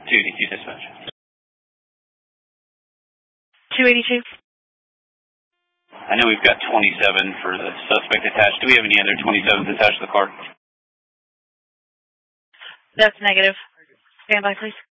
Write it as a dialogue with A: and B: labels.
A: 282 dispatch.
B: 282.
A: I know we've got 27 for the suspect attached. Do we have any other 27s attached to the car?
B: That's negative. Stand by, please.